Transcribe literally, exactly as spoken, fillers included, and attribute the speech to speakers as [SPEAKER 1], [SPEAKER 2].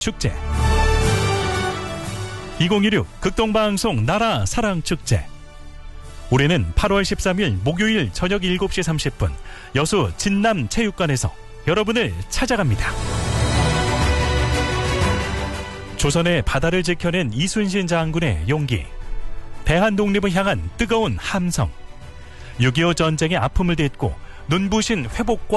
[SPEAKER 1] 축제. 이천십육 극동방송 나라 사랑축제. 올해는 팔월 십삼일 목요일 저녁 일곱 시 삼십 분 여수 진남체육관에서 여러분을 찾아갑니다. 조선의 바다를 지켜낸 이순신 장군의 용기, 대한독립을 향한 뜨거운 함성, 육이오 전쟁의 아픔을 딛고 눈부신 회복과